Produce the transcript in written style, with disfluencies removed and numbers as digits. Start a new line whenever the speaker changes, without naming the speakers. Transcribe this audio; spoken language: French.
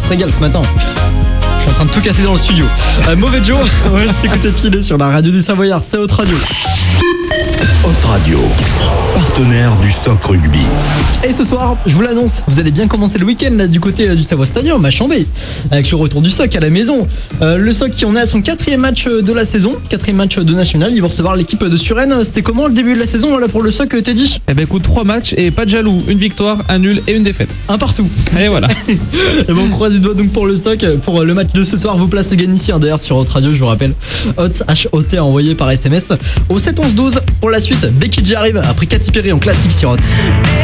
se régale ce matin. Je suis en train de tout casser dans le studio. Mauvais Joe, on va s'écouter Pilé sur la radio des Savoyards, c'est Haute Radio.
Haute Radio, partenaire du SOC Rugby.
Et ce soir, je vous l'annonce, vous allez bien commencer le week-end là du côté du Savoie Stadium à Chambé, avec le retour du SOC à la maison. Le SOC qui en est à son 4e match de la saison, 4e match de national. Ils vont recevoir l'équipe de Suresnes. C'était comment le début de la saison là pour le SOC, Teddy?
Eh ben écoute, 3 matchs et pas de jaloux, une victoire, un nul et une défaite.
Un partout.
Et voilà.
Et bon, on croise les doigts donc pour le SOC, pour le match de ce soir. Vos places se gagnent ici d'ailleurs sur Haute Radio, je vous rappelle. HOT envoyé par SMS au 7 11 12. Pour la suite, Becky G arrive après Katy Perry en classique sur Haute.